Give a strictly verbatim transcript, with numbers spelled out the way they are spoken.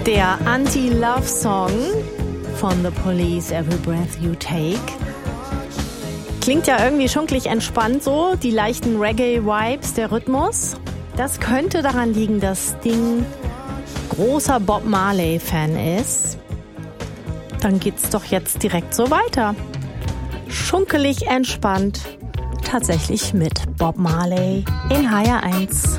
Der Anti-Love-Song von The Police, Every Breath You Take. Klingt ja irgendwie schunkelig entspannt so, die leichten Reggae-Vibes, der Rhythmus. Das könnte daran liegen, dass Sting großer Bob Marley-Fan ist. Dann geht's doch jetzt direkt so weiter. Schunkelig entspannt, tatsächlich mit Bob Marley in H R eins.